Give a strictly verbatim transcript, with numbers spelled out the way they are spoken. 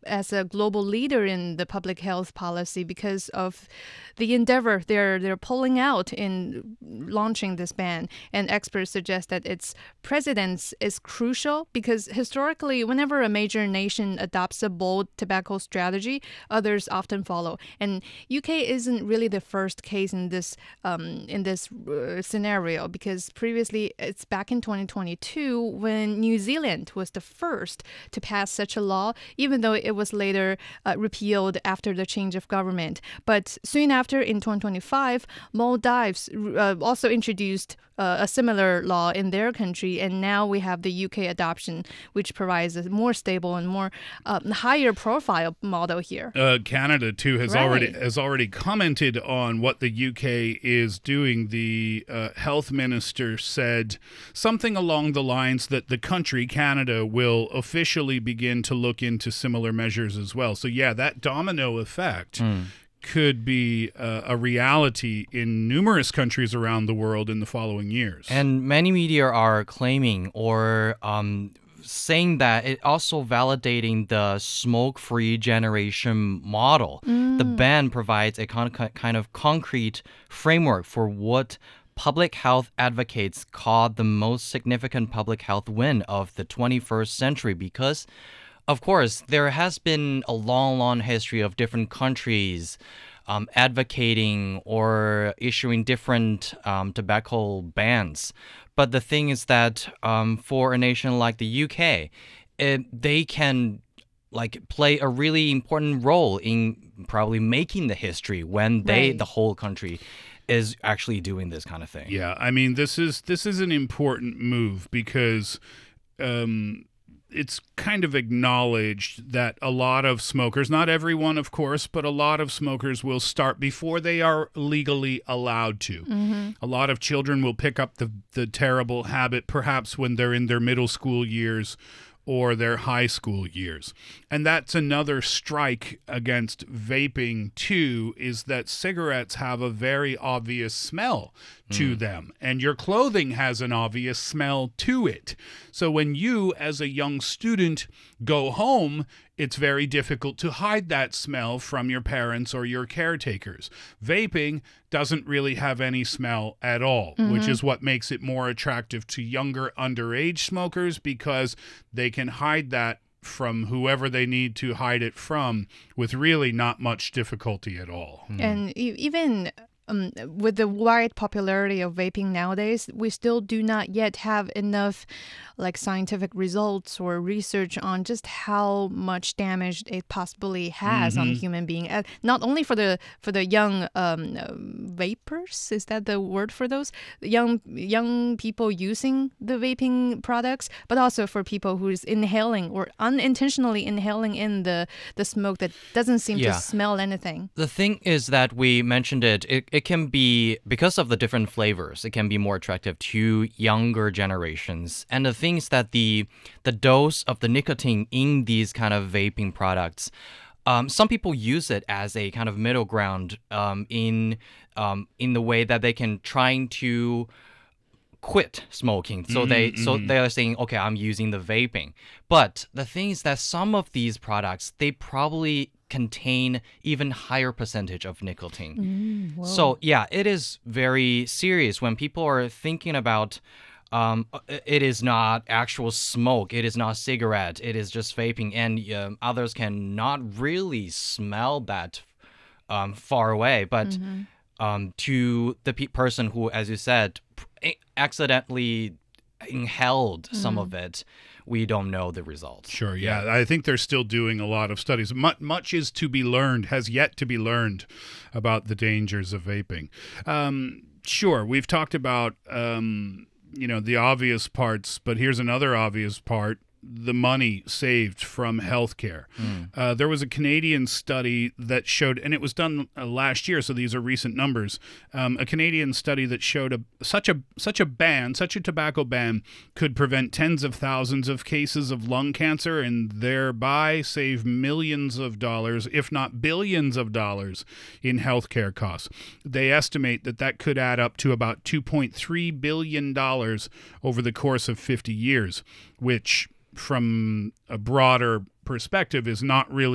as a global leader in the public health policy because of the endeavor they're they're pulling out in launching this ban. And experts suggest that its precedence is crucial because historically, whenever a major nation adopts a bold tobacco strategy, others often follow. And U K isn't really the first case in this um, in this uh, scenario because previously it's back in twenty twenty-two when New Zealand was the first to pass such a law, even though it was later uh, repealed after the change of government. But soon after, in twenty twenty-five, Maldives uh, also introduced uh, a similar law in their country, and now we have the U K adoption, which provides a more stable and more uh, higher profile model here. Uh, Canada too has Right. already has already commented on what the U K is doing. The uh, health minister said something along the lines that the country, Canada, will officially begin to look into similar measures as well. So yeah, that domino effect Mm. could be uh, a reality in numerous countries around the world in the following years. And many media are claiming or um, saying that it also validating the smoke-free generation model. Mm. The ban provides a con- kind of concrete framework for what public health advocates call the most significant public health win of the twenty-first century because, of course, there has been a long, long history of different countries um, advocating or issuing different um, tobacco bans. But the thing is that um, for a nation like the U K, it, they can like play a really important role in probably making the history when they, Right. the whole country, is actually doing this kind of thing. Yeah, I mean, this is this is an important move because um, it's kind of acknowledged that a lot of smokers, not everyone, of course, but a lot of smokers will start before they are legally allowed to. Mm-hmm. A lot of children will pick up the, the terrible habit perhaps when they're in their middle school years or their high school years. And that's another strike against vaping, too, is that cigarettes have a very obvious smell to them. And your clothing has an obvious smell to it. So when you, as a young student, go home, it's very difficult to hide that smell from your parents or your caretakers. Vaping doesn't really have any smell at all, Mm-hmm. which is what makes it more attractive to younger underage smokers because they can hide that from whoever they need to hide it from with really not much difficulty at all. And e- even um, with the wide popularity of vaping nowadays, we still do not yet have enough like scientific results or research on just how much damage it possibly has on a human being. Uh, not only for the for the young um, uh, vapors, is that the word for those young young people using the vaping products, but also for people who's inhaling or unintentionally inhaling in the the smoke that doesn't seem Yeah. to smell anything. The thing is that we mentioned it, it, it can be, because of the different flavors, it can be more attractive to younger generations. And the thing is that the the dose of the nicotine in these kind of vaping products, um, some people use it as a kind of middle ground um, in um, in the way that they can trying to quit smoking. So they so they are saying, okay, I'm using the vaping. But the thing is that some of these products, they probably contain even higher percentage of nicotine. So yeah, it is very serious when people are thinking about um, it is not actual smoke, it is not cigarette, it is just vaping, and um, others can not really smell that um, far away. But um, to the pe- person who, as you said, p- accidentally inhaled some of it, we don't know the results. Sure, yeah. I think they're still doing a lot of studies. Much, much is to be learned, has yet to be learned about the dangers of vaping. Um, sure, we've talked about, um, you know, the obvious parts, but here's another obvious part. The money saved from healthcare. Uh, there was a Canadian study that showed, and it was done uh, last year, so these are recent numbers. Um, a Canadian study that showed a, such a such a ban, such a tobacco ban, could prevent tens of thousands of cases of lung cancer and thereby save millions of dollars, if not billions of dollars, in healthcare costs. They estimate that that could add up to about two point three billion dollars over the course of fifty years, which, from a broader perspective, is not really